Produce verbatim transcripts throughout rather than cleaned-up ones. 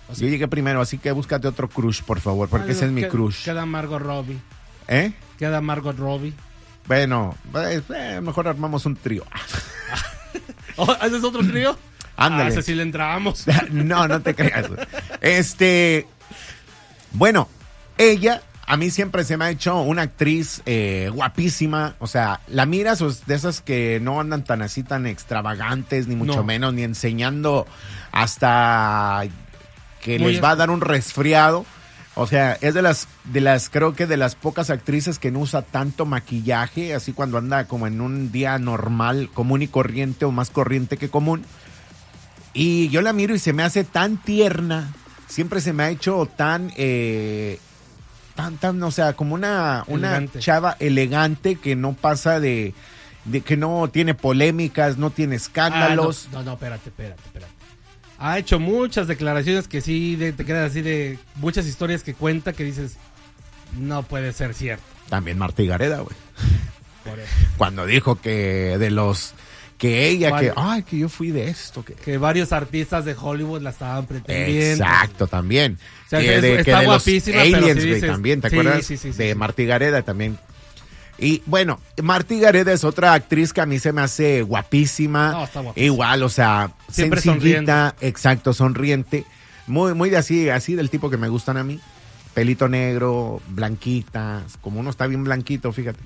O sea, yo llegué primero, así que búscate otro crush, por favor, porque ese es mi queda, crush. Queda Margot Robbie. ¿Eh? Queda Margot Robbie. Bueno, pues, eh, mejor armamos un trío. Oh, ¿ese es otro trío? Ándale. Ah, ese sí le entramos. No, no te creas. Este, bueno, ella a mí siempre se me ha hecho una actriz eh, guapísima. O sea, la miras, o es de esas que no andan tan así, tan extravagantes, ni mucho No. menos, ni enseñando hasta que Muy les va a dar un resfriado. O sea, es de las, de las, creo que de las pocas actrices que no usa tanto maquillaje, así cuando anda como en un día normal, común y corriente, o más corriente que común. Y yo la miro y se me hace tan tierna, siempre se me ha hecho tan, eh, tan, tan, o sea, como una, una Elegante. chava elegante que no pasa de, de, que no tiene polémicas, no tiene escándalos. Ah, no, no, no, espérate, espérate, espérate. Ha hecho muchas declaraciones que sí de, te quedas así de muchas historias que cuenta que dices, no puede ser cierto. También Marta y Gareda, güey. Por eso. Cuando dijo que de los, que ella, ¿Cuál? que, ay, que yo fui de esto. Que... Que varios artistas de Hollywood la estaban pretendiendo. Exacto, también. O sea, que es- de, que está de los guapísima, pero aliens, sí güey, dices- también, ¿te sí, acuerdas? sí, sí, sí, de sí. Marta y Gareda también. Y bueno, Marta y Gareda es otra actriz que a mí se me hace guapísima. No, está guapísima. Igual, o sea, Siempre sencillita, exacto, sonriente. Muy, muy de así, así del tipo que me gustan a mí. Pelito negro, blanquita, como uno está bien blanquito, fíjate.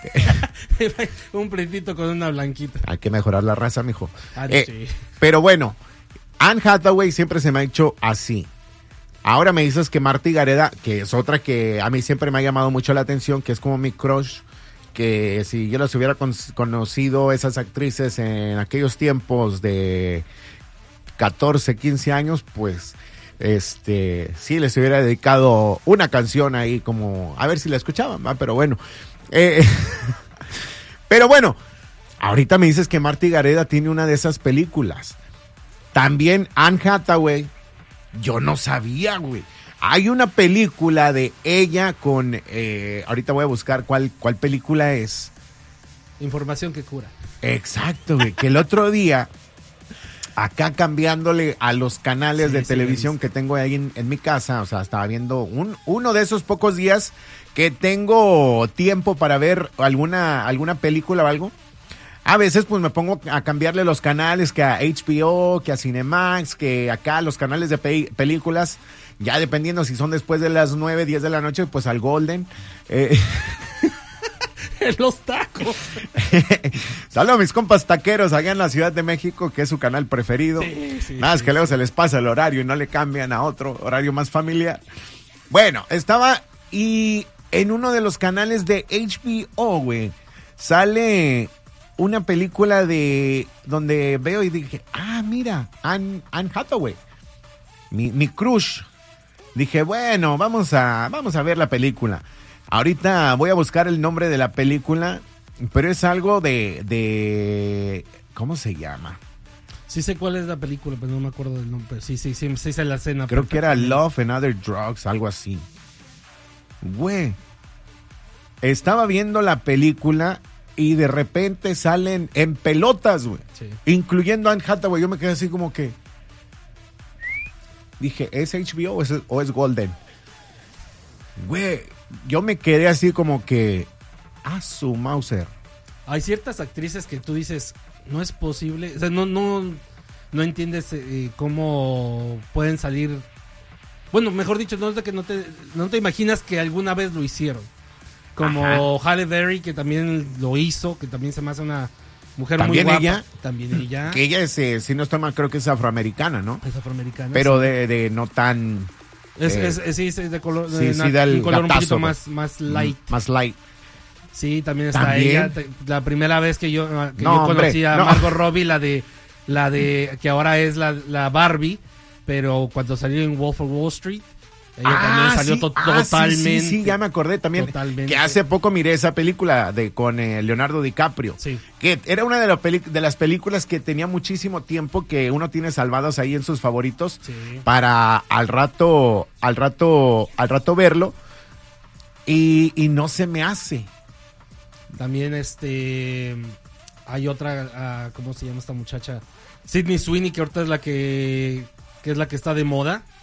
Un pretito con una blanquita. Hay que mejorar la raza, mijo. Ah, Eh, sí. Pero bueno, Anne Hathaway siempre se me ha hecho así. Ahora me dices que Marta y Gareda, que es otra que a mí siempre me ha llamado mucho la atención, que es como mi crush, que si yo las hubiera con- conocido, esas actrices en aquellos tiempos de catorce, quince años, pues este sí les hubiera dedicado una canción ahí como, a ver si la escuchaban, ¿va? Pero bueno. Eh, pero bueno, ahorita me dices que Marta y Gareda tiene una de esas películas. También Anne Hathaway, yo no sabía, güey. Hay una película de ella con, eh, ahorita voy a buscar cuál, cuál película es. Información que cura. Exacto, güey, que el otro día, acá cambiándole a los canales Sí, de sí, televisión lo he visto. que tengo ahí en, en mi casa, o sea, estaba viendo un, uno de esos pocos días que tengo tiempo para ver alguna, alguna película o algo. A veces pues me pongo a cambiarle los canales, que a H B O, que a Cinemax, que acá los canales de pe- películas, ya dependiendo si son después de las nueve, diez de la noche, pues al Golden. Eh, Los tacos. Saludos a mis compas taqueros allá en la Ciudad de México, que es su canal preferido. Sí, sí, Nada, es sí, que luego se les pasa el horario y no le cambian a otro horario más familiar. Bueno, estaba y en uno de los canales de H B O, güey, sale una película de donde veo y dije, ah, mira, Anne, Anne Hathaway, mi, mi crush. Dije, bueno, vamos a, vamos a ver la película. Ahorita voy a buscar el nombre de la película, pero es algo de, de, ¿cómo se llama? Sí sé cuál es la película, pero no me acuerdo del nombre. Sí, sí, sí, sí sé la escena. Creo que era perfectamente. Love and Other Drugs, algo así. Güey, estaba viendo la película y de repente salen en pelotas, güey. Sí. Incluyendo a Anne Hathaway. Yo me quedé así como que... Dije, ¿es H B O o es, o es Golden? Güey, yo me quedé así como que... Ah, su Mauser. Hay ciertas actrices que tú dices, no es posible, o sea, no, no, no entiendes eh, cómo pueden salir. Bueno, mejor dicho, no es de que no te, no te imaginas que alguna vez lo hicieron. Como Halle Berry, que también lo hizo, que también se me hace una mujer muy ¿También guapa. ella? También ella. Que ella es, eh, si no estoy mal, creo que es afroamericana, ¿no? Es afroamericana. Pero sí. de, de no tan... Es, eh, es, es- sí, es de color, sí, de sí, na- da el un color un gatazo, poquito güey. más, más light. Más light. Sí, también está ¿También? ella. Te- La primera vez que yo, que No, yo conocí hombre, a no. Margot Robbie, la de, la de, que ahora es la, la Barbie, pero cuando salió en Wolf of Wall Street, ella también salió sí, to- ah, sí, totalmente. Sí, sí, ya me acordé también. Totalmente. Que hace poco miré esa película de con eh, Leonardo DiCaprio. Sí. Que era una de, la peli- de las películas que tenía muchísimo tiempo que uno tiene salvados ahí en sus favoritos Sí. para al rato, al rato, al rato verlo. Y, y no se me hace. También este, hay otra, ah, ¿cómo se llama esta muchacha? Sydney Sweeney, que ahorita es la que, que es la que está de moda.